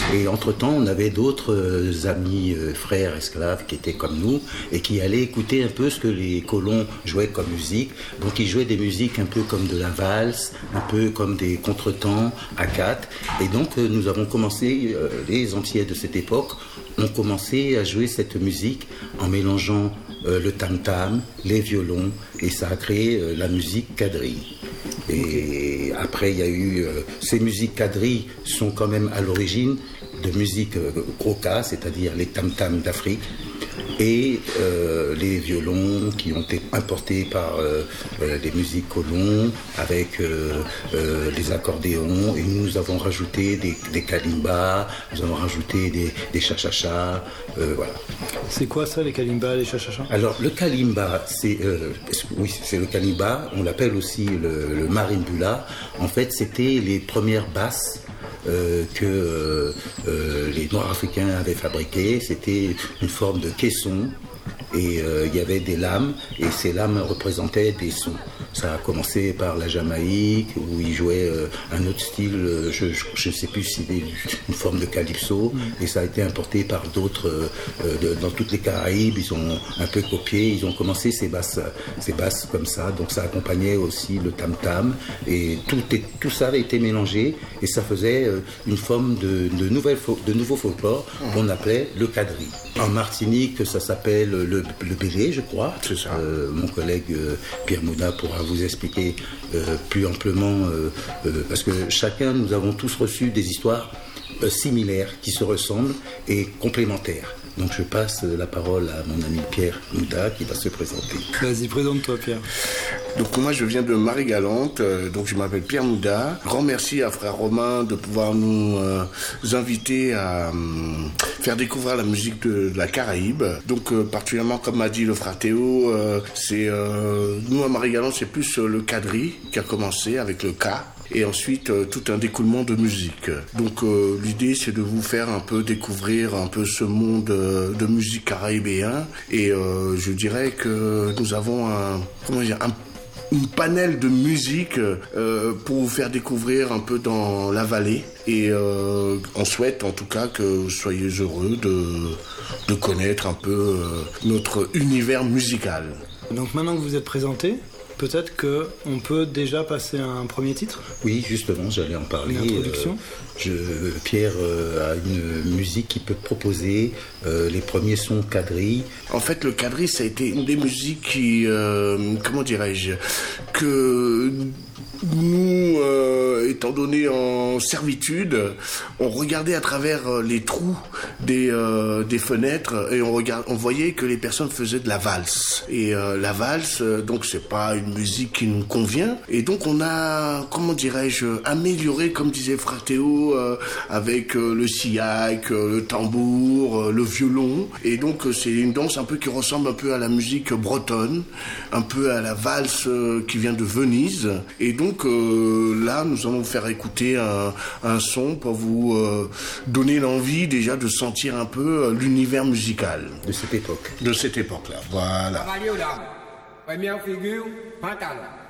Et entre-temps, on avait d'autres amis, frères esclaves qui étaient comme nous et qui allaient écouter un peu ce que les colons jouaient comme musique. Donc ils jouaient des musiques un peu comme de la valse, un peu comme des contretemps à quatre. Et donc nous avons commencé, les Antillais de cette époque ont commencé à jouer cette musique en mélangeant le tam-tam, les violons, et ça a créé la musique quadrille. Et après, il y a eu... ces musiques quadrilles sont quand même à l'origine de musique croca, c'est-à-dire les tam-tams d'Afrique, et les violons qui ont été importés par les musiques colons avec les accordéons, et nous avons rajouté des kalimbas, nous avons rajouté des cha-cha-cha, voilà. C'est quoi ça, les kalimbas, les cha-cha-cha? Alors le kalimba, c'est le kalimba, on l'appelle aussi le marimbula. En fait, c'était les premières basses que les Noirs africains avaient fabriquées. C'était une forme de caisson et il y avait des lames et ces lames représentaient des sons. Ça a commencé par la Jamaïque où ils jouaient un autre style, je ne sais plus si c'était une forme de calypso, et ça a été importé par d'autres dans toutes les Caraïbes. Ils ont un peu copié, ils ont commencé ces basses comme ça, donc ça accompagnait aussi le tam-tam et tout ça avait été mélangé et ça faisait une forme de nouveau folklore qu'on appelait le quadrille. En Martinique, ça s'appelle le bélé, je crois. C'est ça. Mon collègue Pierre Mouda pourra vous expliquer plus amplement, parce que chacun, nous avons tous reçu des histoires similaires qui se ressemblent et complémentaires. Donc je passe la parole à mon ami Pierre Mouda qui va se présenter. Vas-y, présente-toi Pierre. Donc moi je viens de Marie-Galante, donc je m'appelle Pierre Mouda. Grand merci à frère Romain de pouvoir nous inviter à faire découvrir la musique de la Caraïbe. Donc particulièrement comme m'a dit le frère Théo, c'est nous à Marie-Galante c'est plus le quadrille qui a commencé avec le K. Et ensuite tout un découlement de musique. Donc l'idée c'est de vous faire un peu découvrir un peu ce monde de musique caribéen. Et je dirais que nous avons une panel de musique pour vous faire découvrir un peu dans la vallée. Et on souhaite en tout cas que vous soyez heureux de connaître un peu notre univers musical. Donc maintenant que vous êtes présenté, peut-être qu'on peut déjà passer à un premier titre? Oui, justement, j'allais en parler. Une introduction. Pierre a une musique qui peut proposer les premiers sons quadrilles. En fait, le quadrille, ça a été une des musiques qui, comment dirais-je, que nous, étant donné en servitude, on regardait à travers les trous des fenêtres et on voyait que les personnes faisaient de la valse. Et la valse, donc c'est pas une musique qui nous convient. Et donc on a, comment dirais-je, amélioré, comme disait frère Théo, avec le siyak, le tambour, le violon. Et donc c'est une danse un peu qui ressemble un peu à la musique bretonne, un peu à la valse qui vient de Venise. Et donc là, nous allons vous faire écouter un son pour vous donner l'envie déjà de sentir un peu l'univers musical. De cette époque. De cette époque-là, voilà. Première figure, Pantala.